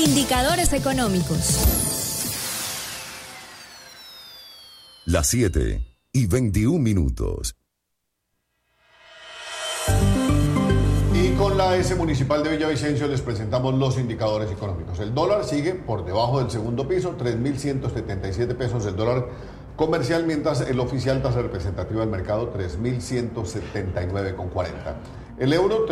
Indicadores económicos. Las 7:21. Y con la S Municipal de Villavicencio les presentamos los indicadores económicos. El dólar sigue por debajo del segundo piso, 3.177 pesos el dólar comercial, mientras el oficial tasa representativa del mercado 3.179,40. El euro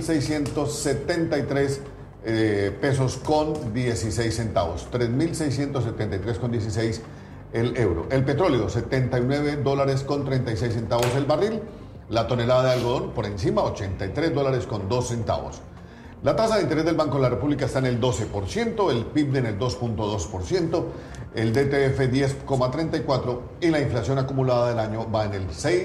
3.673 pesos con 16 centavos, 3.673 con 16 el euro. El petróleo 79 dólares con 36 centavos el barril. La tonelada de algodón por encima 83 dólares con 2 centavos. La tasa de interés del Banco de la República está en el 12%, el PIB en el 2.2%, el DTF 10,34% y la inflación acumulada del año va en el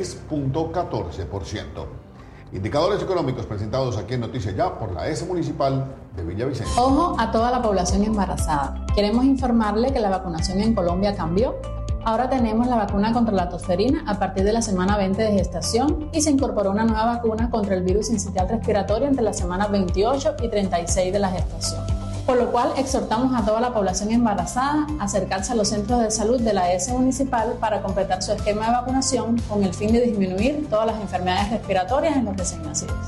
6.14%. Indicadores económicos presentados aquí en Noticias Ya por la S Municipal de Villavicencio. Ojo a toda la población embarazada. Queremos informarle que la vacunación en Colombia cambió. Ahora tenemos la vacuna contra la tosferina a partir de la semana 20 de gestación y se incorporó una nueva vacuna contra el virus sincitial respiratorio entre las semanas 28 y 36 de la gestación. Por lo cual exhortamos a toda la población embarazada a acercarse a los centros de salud de la S Municipal para completar su esquema de vacunación con el fin de disminuir todas las enfermedades respiratorias en los recién nacidos.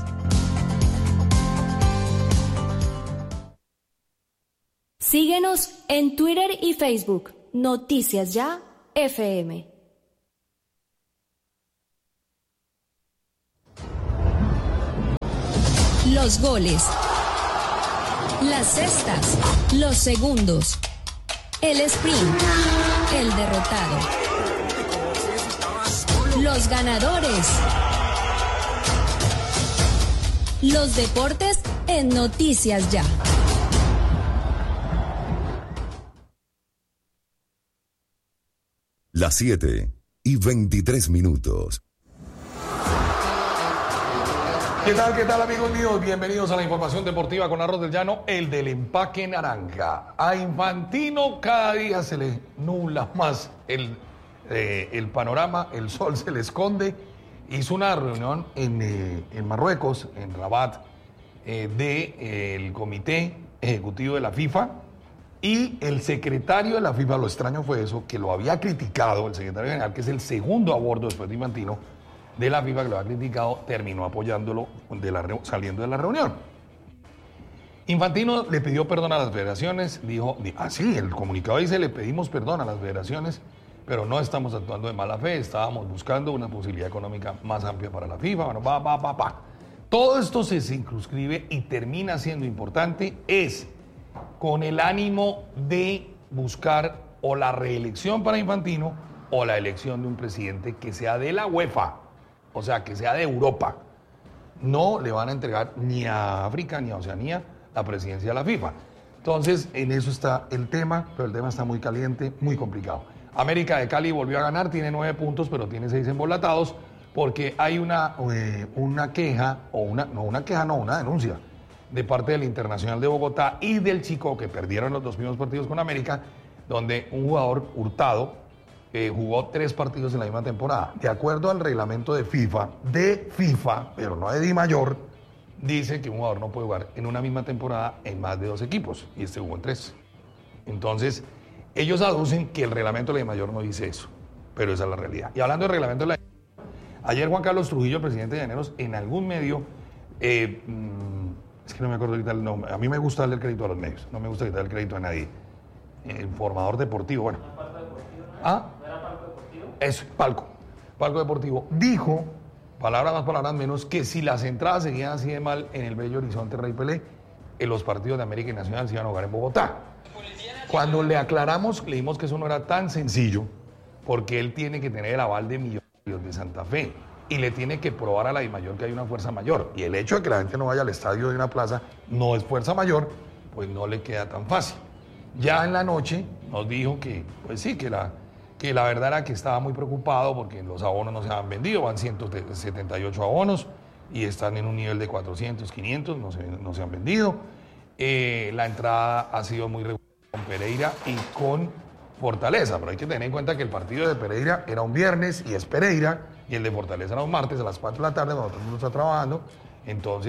Síguenos en Twitter y Facebook. Noticias Ya FM. Los goles, las cestas, los segundos, el sprint, el derrotado, los ganadores, los deportes en Noticias Ya. Las 7:23. ¿Qué tal amigos míos? Bienvenidos a la información deportiva con Arroz del Llano, el del empaque naranja. A Infantino cada día se le nubla más el panorama, el sol se le esconde. Hizo una reunión en Marruecos, en Rabat, del Comité Ejecutivo de la FIFA. Y el secretario de la FIFA, lo extraño fue eso, que lo había criticado, el secretario general, que es el segundo a bordo después de Infantino, de la FIFA, que lo había criticado, terminó apoyándolo saliendo de la reunión. Infantino le pidió perdón a las federaciones, dijo, sí, el comunicado dice, le pedimos perdón a las federaciones, pero no estamos actuando de mala fe, estábamos buscando una posibilidad económica más amplia para la FIFA, bueno, Todo esto se circunscribe y termina siendo importante, con el ánimo de buscar o la reelección para Infantino o la elección de un presidente que sea de la UEFA, o sea, que sea de Europa. No le van a entregar ni a África ni a Oceanía la presidencia de la FIFA. Entonces, en eso está el tema, pero el tema está muy caliente, muy complicado. América de Cali volvió a ganar, tiene 9 puntos, pero tiene 6 embolatados, porque hay una denuncia de parte del Internacional de Bogotá y del Chico, que perdieron los 2 primeros partidos con América, donde un jugador, Hurtado, jugó 3 partidos en la misma temporada. De acuerdo al reglamento de FIFA, pero no de DIMAYOR, dice que un jugador no puede jugar en una misma temporada en más de 2 equipos, y este jugó en 3. Entonces, ellos aducen que el reglamento de la DIMAYOR no dice eso, pero esa es la realidad. Y hablando del reglamento de la DIMAYOR, ayer Juan Carlos Trujillo, presidente de Llaneros, en algún medio... es que no me acuerdo ahorita el nombre. A mí me gusta darle el crédito a los medios. No me gusta quitar el crédito a nadie. Informador deportivo, bueno. ¿Palco deportivo? ¿Ah? ¿No era Palco deportivo? Eso, Palco deportivo. Dijo, palabras más, palabras menos, que si las entradas seguían así de mal en el Bello Horizonte Rey Pelé, en los partidos de América y Nacional se iban a jugar en Bogotá. Cuando le aclaramos, le dijimos que eso no era tan sencillo, porque él tiene que tener el aval de Millonarios de Santa Fe. Y le tiene que probar a la DIMAYOR que hay una fuerza mayor. Y el hecho de que la gente no vaya al estadio de una plaza no es fuerza mayor, pues no le queda tan fácil. Ya en la noche nos dijo que, pues sí, que la verdad era que estaba muy preocupado porque los abonos no se han vendido, van 178 abonos y están en un nivel de 400, 500, no se han vendido. La entrada ha sido muy regular con Pereira y con Fortaleza, pero hay que tener en cuenta que el partido de Pereira era un viernes y es Pereira, y el de Fortaleza era un martes a las 4 de la tarde, cuando todo el mundo está trabajando. Entonces,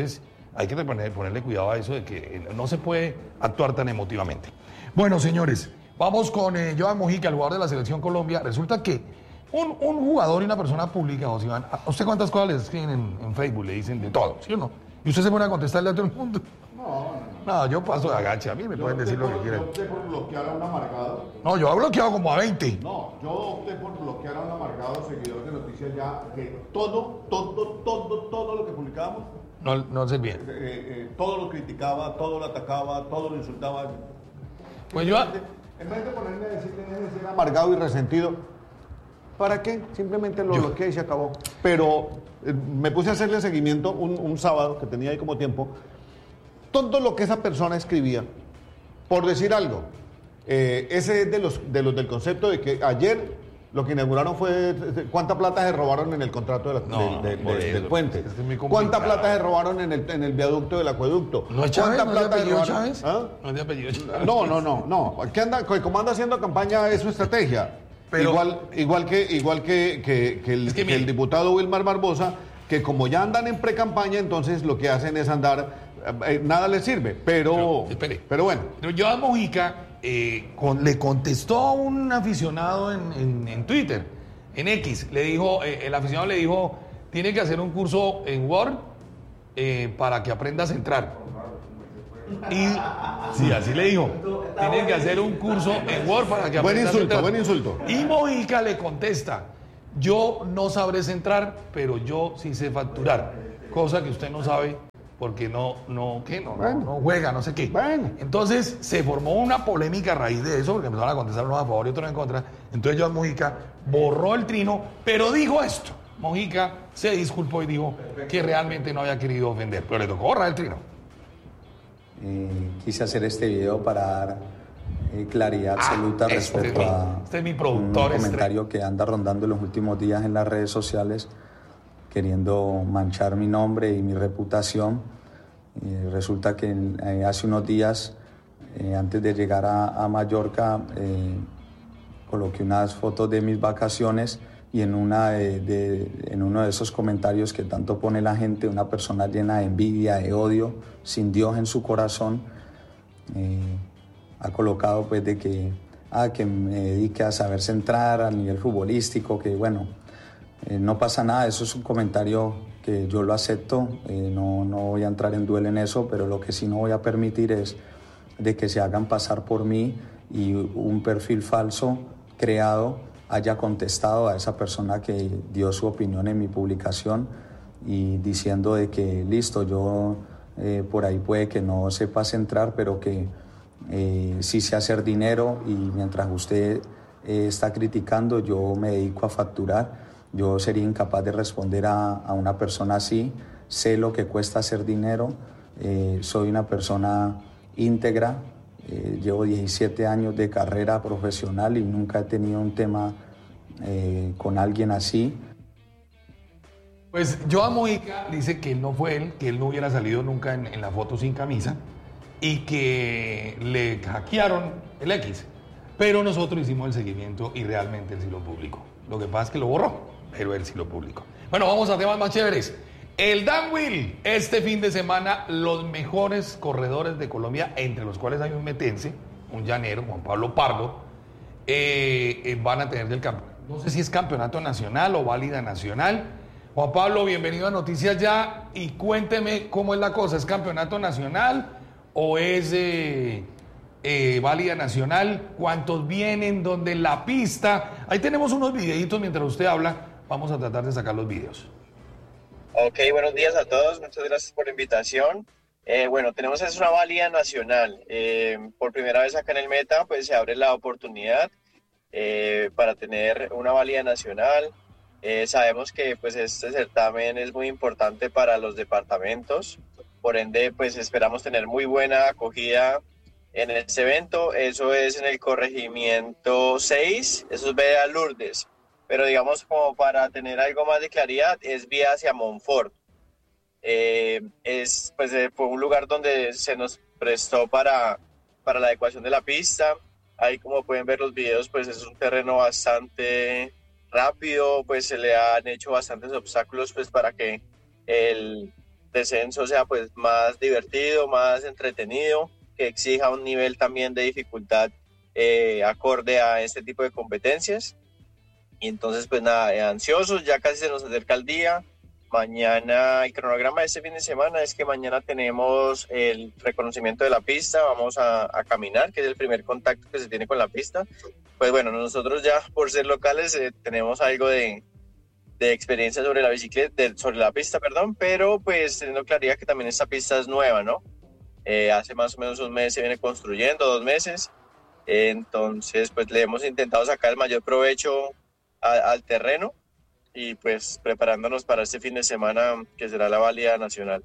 hay que ponerle cuidado a eso de que no se puede actuar tan emotivamente. Bueno, señores, vamos con Joan Mojica, el jugador de la Selección Colombia. Resulta que un jugador y una persona pública, José Iván, ¿a usted cuántas cosas le escriben en Facebook? Le dicen de todo, ¿sí o no? Y usted se pone a contestarle a todo el mundo. No, yo paso de agache, a mí me pueden decir lo que quieran. Yo opté por bloquear a un amargado. No, yo he bloqueado como a 20. No, yo opté por bloquear a un amargado seguidor de Noticias Ya, que todo lo que publicábamos, No sé bien. todo lo criticaba, todo lo atacaba, todo lo insultaba. Pues yo... En vez de ponerme a decir que deje de ser amargado y resentido, ¿para qué? Simplemente lo bloqueé y se acabó. Pero me puse a hacerle seguimiento un sábado, que tenía ahí como tiempo, todo lo que esa persona escribía, por decir algo. Ese es de los del concepto de que ayer lo que inauguraron fue cuánta plata se robaron en el contrato del puente. ¿Cuánta plata se robaron en el viaducto del acueducto? ¿No es Chávez? ¿Cuánta ¿No es de plata apellido se robaron? Chávez? ¿Ah? No es de apellido Chávez. No. ¿Qué anda, como anda haciendo campaña es su estrategia. Igual que el diputado Wilmar Barbosa, que como ya andan en pre-campaña, entonces lo que hacen es andar, nada les sirve, pero bueno. Joan Mojica le contestó a un aficionado en Twitter, en X, le dijo, el aficionado le dijo, tiene que hacer un curso en Word para que aprenda a centrar. Y sí, así le dijo, tiene que hacer un curso en Word para que aprenda a centrar. Buen insulto. Y Mojica le contesta, yo no sabré centrar, pero yo sí sé facturar, cosa que usted no sabe porque no juega, no sé qué. Bueno. Entonces se formó una polémica a raíz de eso, porque empezaron a contestar unos a favor y otros en contra. Entonces Joan Mojica borró el trino, pero dijo esto. Mojica se disculpó y dijo que realmente no había querido ofender, pero le tocó borrar el trino. Quise hacer este video para dar claridad absoluta respecto a mi productor, un comentario que anda rondando en los últimos días en las redes sociales, queriendo manchar mi nombre y mi reputación. Resulta que hace unos días, antes de llegar a Mallorca, coloqué unas fotos de mis vacaciones y en uno de esos comentarios que tanto pone la gente, una persona llena de envidia, de odio, sin Dios en su corazón, ha colocado pues de que me dedique a saber centrar a nivel futbolístico, que bueno, no pasa nada, eso es un comentario que yo lo acepto, no voy a entrar en duelo en eso, pero lo que sí no voy a permitir es de que se hagan pasar por mí y un perfil falso creado haya contestado a esa persona que dio su opinión en mi publicación y diciendo de que listo, yo por ahí puede que no sepa centrar, pero que sí sé hacer dinero y mientras usted está criticando, yo me dedico a facturar. Yo sería incapaz de responder a una persona así. Sé lo que cuesta hacer dinero, soy una persona íntegra, llevo 17 años de carrera profesional y nunca he tenido un tema con alguien así. Pues Joan Mojica dice que no fue él, que él no hubiera salido nunca en la foto sin camisa y que le hackearon el X. Pero nosotros hicimos el seguimiento y realmente él sí lo publicó. Lo que pasa es que lo borró, pero él sí lo publicó. Bueno, vamos a temas más chéveres. El Dan Will, este fin de semana, los mejores corredores de Colombia, entre los cuales hay un metense, un llanero, Juan Pablo Pardo, van a tener del campeonato. No sé si es campeonato nacional o válida nacional. Juan Pablo, bienvenido a Noticias Ya y cuénteme cómo es la cosa. ¿Es campeonato nacional o es válida nacional? ¿Cuántos vienen? ¿Dónde la pista? Ahí tenemos unos videitos mientras usted habla. Vamos a tratar de sacar los videos. Ok, buenos días a todos. Muchas gracias por la invitación. Bueno, tenemos es una válida nacional. Por primera vez acá en el Meta, pues se abre la oportunidad para tener una válida nacional. Sabemos que pues este certamen es muy importante para los departamentos. Por ende, pues esperamos tener muy buena acogida en este evento. Eso es en el corregimiento 6, eso es vía Lourdes. Pero digamos, como para tener algo más de claridad, es vía hacia Monfort. Fue un lugar donde se nos prestó para la adecuación de la pista. Ahí, como pueden ver los videos, pues es un terreno bastante rápido, pues se le han hecho bastantes obstáculos pues para que el descenso sea pues más divertido, más entretenido, que exija un nivel también de dificultad acorde a este tipo de competencias. Y entonces pues nada, ansiosos, ya casi se nos acerca el día. Mañana, el cronograma de este fin de semana es que mañana tenemos el reconocimiento de la pista, vamos a caminar, que es el primer contacto que se tiene con la pista. Pues bueno, nosotros ya por ser locales tenemos algo de experiencia sobre la bicicleta, sobre la pista, perdón, pero pues teniendo claridad que también esta pista es nueva, ¿no? Hace más o menos un mes se viene construyendo, 2 meses, entonces pues le hemos intentado sacar el mayor provecho al terreno y pues preparándonos para este fin de semana que será la válida nacional.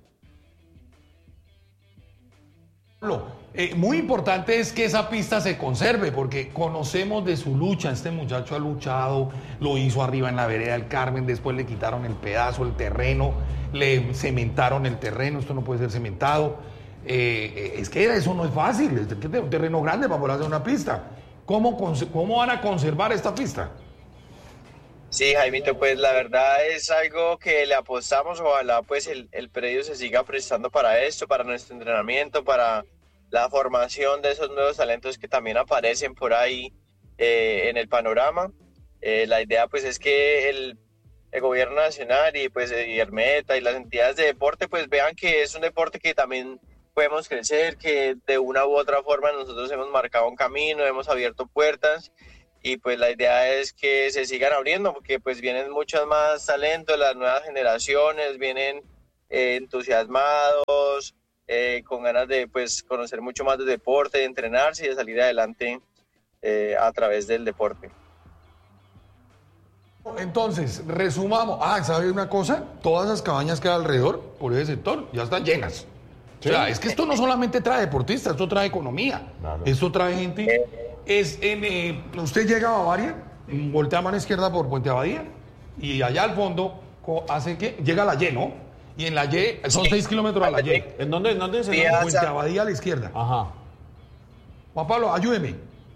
Muy importante es que esa pista se conserve, porque conocemos de su lucha. Este muchacho ha luchado, lo hizo arriba en la vereda del Carmen, después le quitaron el pedazo, el terreno, le cementaron el terreno, esto no puede ser cementado. Es que eso no es fácil, es que tener un terreno grande para poder hacer una pista. ¿Cómo van a conservar esta pista? Sí, Jaimito, pues la verdad es algo que le apostamos, ojalá pues el predio se siga prestando para esto, para nuestro entrenamiento, para la formación de esos nuevos talentos que también aparecen por ahí en el panorama. La idea pues es que el gobierno nacional y pues y Hermeta y las entidades de deporte pues vean que es un deporte que también podemos crecer, que de una u otra forma nosotros hemos marcado un camino, hemos abierto puertas. Y pues la idea es que se sigan abriendo, porque pues vienen muchos más talentos, las nuevas generaciones vienen entusiasmados, con ganas de pues conocer mucho más del deporte, de entrenarse y de salir adelante a través del deporte. Entonces, resumamos. ¿Sabe una cosa? Todas esas cabañas que hay alrededor, por ese sector, ya están llenas. ¿Sí? O sea, es que esto no solamente trae deportistas, esto trae economía. Claro. Esto trae gente... usted llega a Bavaria, voltea a mano izquierda por Puente Abadía y allá al fondo hace que llega a la Y, ¿no? Y en la Y son 6 kilómetros a la Y. ¿En dónde se llama? Puente Abadía a la izquierda. Ajá. Juan Pablo, ayúdeme.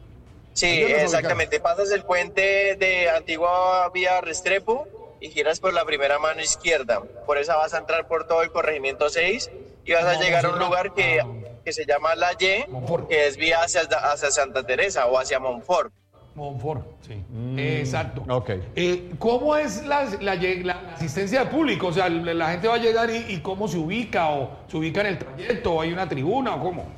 Sí, exactamente. Pasas el puente de Antigua Vía Restrepo y giras por la primera mano izquierda. Por esa vas a entrar por todo el corregimiento 6 y vas a llegar a un lugar que se llama La Y, que es vía hacia Santa Teresa o hacia Montfort. Montfort, sí. Exacto. Okay. ¿Cómo es la asistencia del público? O sea, la gente va a llegar y cómo se ubica, o se ubica en el trayecto, o hay una tribuna, o cómo.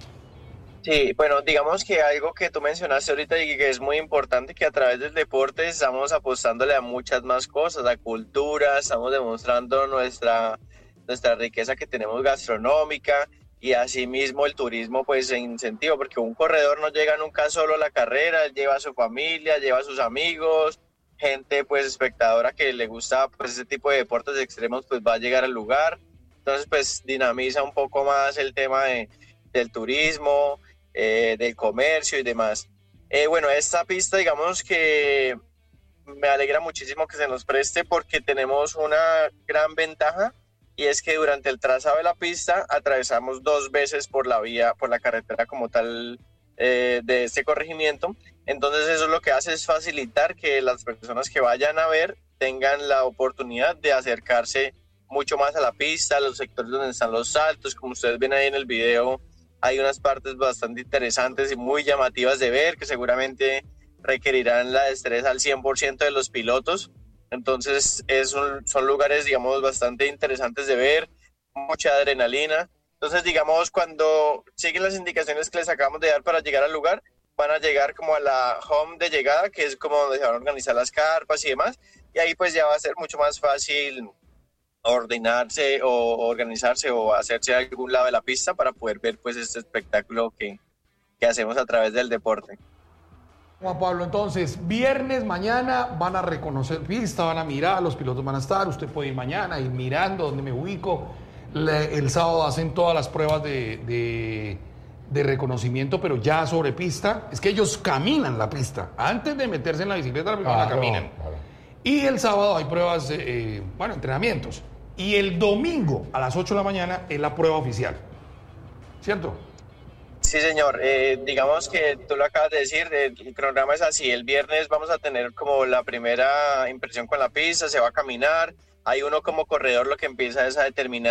Sí, bueno, digamos que algo que tú mencionaste ahorita y que es muy importante, que a través del deporte estamos apostándole a muchas más cosas, a cultura, estamos demostrando nuestra riqueza que tenemos gastronómica, y asimismo el turismo pues se incentiva, porque un corredor no llega nunca solo a la carrera, él lleva a su familia, lleva a sus amigos, gente pues espectadora que le gusta pues ese tipo de deportes extremos, pues va a llegar al lugar. Entonces pues dinamiza un poco más el tema del turismo, del comercio y demás. Bueno, esta pista digamos que me alegra muchísimo que se nos preste, porque tenemos una gran ventaja, y es que durante el trazado de la pista atravesamos 2 veces por la carretera como tal de este corregimiento. Entonces eso lo que hace es facilitar que las personas que vayan a ver tengan la oportunidad de acercarse mucho más a la pista, a los sectores donde están los saltos. Como ustedes ven ahí en el video, hay unas partes bastante interesantes y muy llamativas de ver, que seguramente requerirán la destreza al 100% de los pilotos. Entonces son lugares, digamos, bastante interesantes de ver, mucha adrenalina. Entonces, digamos, cuando siguen las indicaciones que les acabamos de dar para llegar al lugar, van a llegar como a la home de llegada, que es como donde se van a organizar las carpas y demás, y ahí pues ya va a ser mucho más fácil ordenarse o organizarse o hacerse a algún lado de la pista para poder ver pues este espectáculo que hacemos a través del deporte. Juan Pablo, entonces, viernes mañana van a reconocer pista, van a mirar, los pilotos van a estar, usted puede ir mañana, ir mirando dónde me ubico. El sábado hacen todas las pruebas de reconocimiento, pero ya sobre pista. Es que ellos caminan la pista. Antes de meterse en la bicicleta, la caminan. Claro. Y el sábado hay pruebas, entrenamientos. Y el domingo a las 8 de la mañana es la prueba oficial. ¿Cierto? Sí, señor. Digamos que tú lo acabas de decir, el cronograma es así. El viernes vamos a tener como la primera impresión con la pista, se va a caminar. Hay uno como corredor, lo que empieza es a determinar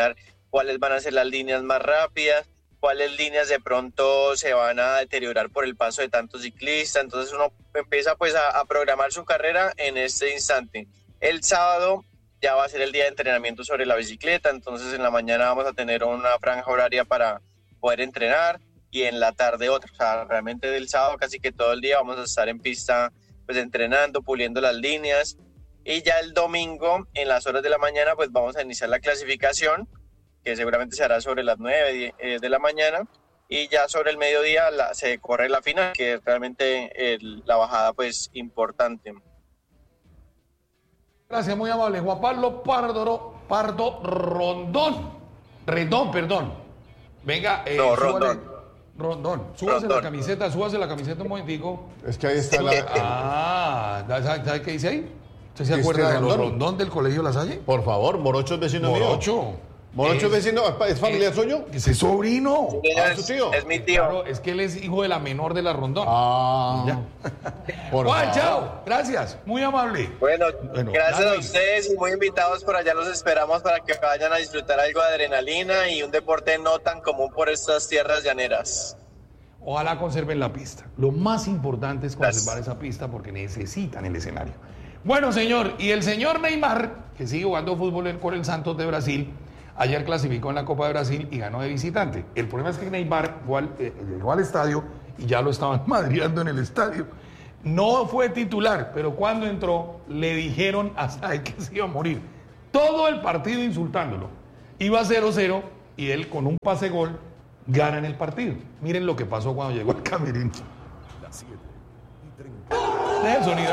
cuáles van a ser las líneas más rápidas, cuáles líneas de pronto se van a deteriorar por el paso de tantos ciclistas. Entonces uno empieza pues a programar su carrera en este instante. El sábado ya va a ser el día de entrenamiento sobre la bicicleta, entonces en la mañana vamos a tener una franja horaria para poder entrenar y en la tarde otra. O sea, realmente del sábado casi que todo el día vamos a estar en pista pues entrenando, puliendo las líneas, y ya el domingo en las horas de la mañana pues vamos a iniciar la clasificación, que seguramente se hará sobre las 9 de la mañana, y ya sobre el mediodía se corre la final, que es realmente la bajada pues importante. Gracias, muy amable. Juan Pablo Pardo Rondón. Rendón, perdón. Venga, no, Rondón. Rondón. Súbase la camiseta un momentico. Es que ahí está ¿Sabe qué dice ahí? ¿Usted se acuerda de los Rondón del Colegio La Salle? Por favor, Morocho es vecino mío. ¿Morocho es vecino? ¿Es familiar suyo? Ese es sobrino. ¿Su tío? Es mi tío. Claro, es que él es hijo de la menor de la Rondón. Ya. Juan, chao. Gracias. Muy amable. Bueno, gracias a ustedes y muy invitados por allá. Los esperamos para que vayan a disfrutar algo de adrenalina y un deporte no tan común por estas tierras llaneras. Ojalá conserven la pista. Lo más importante es conservar esa pista porque necesitan el escenario. Bueno, señor, y el señor Neymar, que sigue jugando fútbol con el Santos de Brasil, ayer clasificó en la Copa de Brasil y ganó de visitante. El problema es que Neymar llegó al estadio y ya lo estaban madreando en el estadio. No fue titular, pero cuando entró le dijeron hasta que se iba a morir. Todo el partido insultándolo. Iba 0-0 y él con un pase gol gana en el partido. Miren lo que pasó cuando llegó al camerino. Las 7:30. Deja el sonido.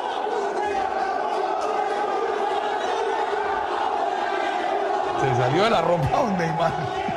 Se salió de la ropa don Neymar.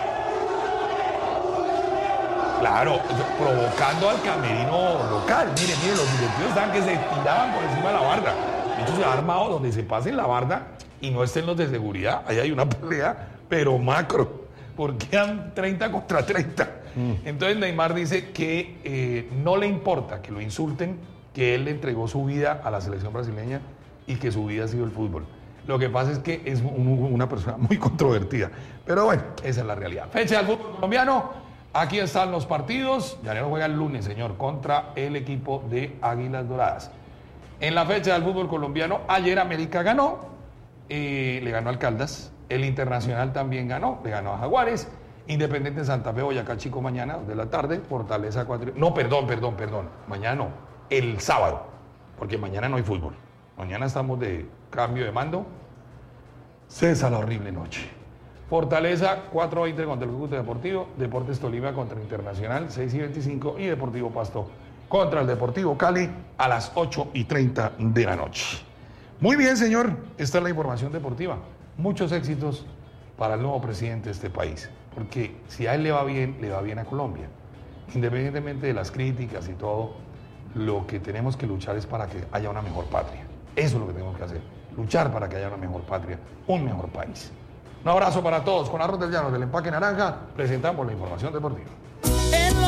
Claro, provocando al camerino local. Miren, los directivos estaban que se tiraban por encima de la barda. De hecho, se ha armado donde se pasen la barda y no estén los de seguridad. Ahí hay una pelea, pero macro. Porque quedan 30 contra 30. Entonces Neymar dice que no le importa que lo insulten, que él le entregó su vida a la selección brasileña y que su vida ha sido el fútbol. Lo que pasa es que es una persona muy controvertida. Pero bueno, esa es la realidad. Fecha del fútbol colombiano. Aquí están los partidos. Llanero juega el lunes, señor, contra el equipo de Águilas Doradas. En la fecha del fútbol colombiano, ayer América ganó. Le ganó al Caldas. El Internacional también ganó. Le ganó a Jaguares. Independiente Santa Fe, Boyacá Chico mañana, 2 de la tarde. Fortaleza 4. No, perdón. Mañana no. El sábado. Porque mañana no hay fútbol. Mañana estamos de cambio de mando. Cesa la horrible noche. Fortaleza 4:20 contra el Cúcuta Deportivo. Deportes Tolima contra Internacional 6:25. Y Deportivo Pasto contra el Deportivo Cali a las 8:30 de la noche. Muy bien, señor. Esta es la información deportiva. Muchos éxitos para el nuevo presidente de este país. Porque si a él le va bien a Colombia. Independientemente de las críticas y todo, lo que tenemos que luchar es para que haya una mejor patria. Eso es lo que tenemos que hacer, luchar para que haya una mejor patria, un mejor país. Un abrazo para todos. Con Arroz del Llano del Empaque Naranja presentamos la información deportiva.